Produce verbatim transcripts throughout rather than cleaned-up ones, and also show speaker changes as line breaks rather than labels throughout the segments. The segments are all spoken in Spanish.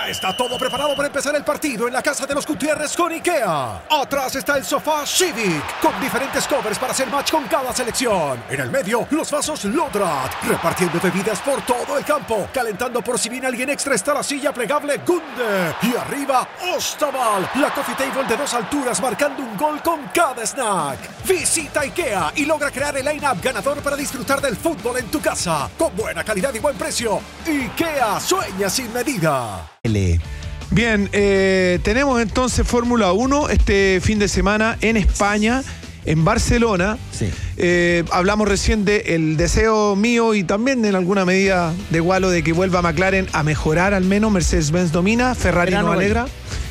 Ya está todo preparado para empezar el partido en la casa de los Gutiérrez con IKEA. Atrás está el sofá Civic, con diferentes covers para hacer match con cada selección. En el medio, los vasos Lodrat, repartiendo bebidas por todo el campo. Calentando por si viene alguien extra está la silla plegable Gunde. Y arriba, Ostaval, la coffee table de dos alturas marcando un gol con cada snack. Visita IKEA y logra crear el line-up ganador para disfrutar del fútbol en tu casa. Con buena calidad y buen precio. IKEA, sueña sin medida.
Bien, eh, tenemos entonces Fórmula uno este fin de semana en España, en Barcelona.
Sí.
Eh, hablamos recién del deseo mío y también en alguna medida de Walo de que vuelva McLaren a mejorar al menos. Mercedes-Benz domina, Ferrari no alegra.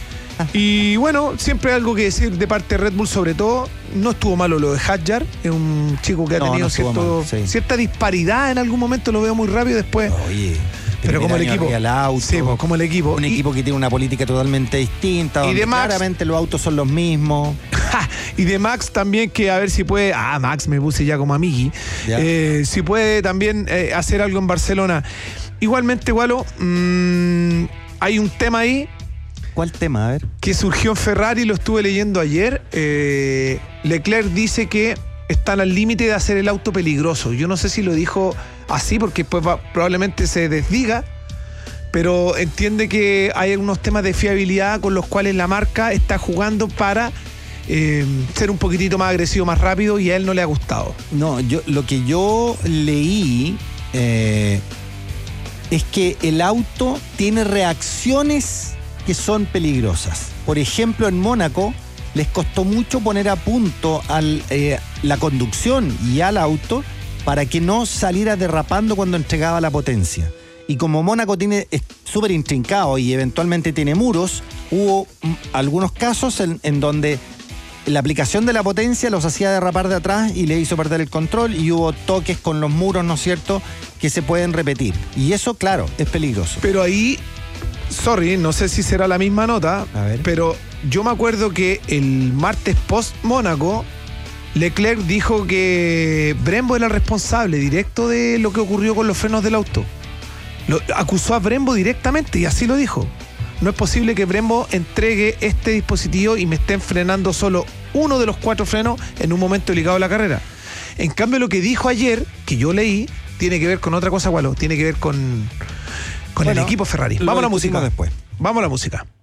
Y bueno, siempre hay algo que decir de parte de Red Bull, sobre todo. No estuvo malo lo de Hadjar, es un chico que ha
no,
tenido
no
cierto,
mal, sí.
cierta disparidad en algún momento, lo veo muy rápido después.
Oye.
Pero como el equipo.
El auto,
sí, pues, como el equipo.
Un
y,
equipo que tiene una política totalmente distinta.
Y de Max,
claramente los autos son los mismos.
Y de Max también, que a ver si puede. Ah, Max, me puse ya como amigui. Eh, si puede también eh, hacer algo en Barcelona. Igualmente, Walo, mmm, hay un tema ahí.
¿Cuál tema? A ver.
Que surgió en Ferrari, lo estuve leyendo ayer. Eh, Leclerc dice que están al límite de hacer el auto peligroso. Yo no sé si lo dijo así porque pues va, probablemente se desdiga, pero entiende que hay algunos temas de fiabilidad con los cuales la marca está jugando para eh, ser un poquitito más agresivo, más rápido, y a él no le ha gustado.
No, yo lo que yo leí eh, es que el auto tiene reacciones que son peligrosas. Por ejemplo, en Mónaco les costó mucho poner a punto al, eh, la conducción y al auto para que no saliera derrapando cuando entregaba la potencia. Y como Mónaco tiene es súper intrincado y eventualmente tiene muros, hubo m, algunos casos en, en donde la aplicación de la potencia los hacía derrapar de atrás y le hizo perder el control, y hubo toques con los muros, ¿no es cierto?, que se pueden repetir. Y eso, claro, es peligroso.
Pero ahí, sorry, no sé si será la misma nota,
A ver.
pero yo me acuerdo que el martes post Mónaco, Leclerc dijo que Brembo era el responsable directo de lo que ocurrió con los frenos del auto. Lo, acusó a Brembo directamente y así lo dijo. No es posible que Brembo entregue este dispositivo y me estén frenando solo uno de los cuatro frenos en un momento ligado a la carrera. En cambio, lo que dijo ayer, que yo leí, tiene que ver con otra cosa, Walo, tiene que ver con, con bueno, el equipo Ferrari. Vamos a la música
después.
Vamos a la música.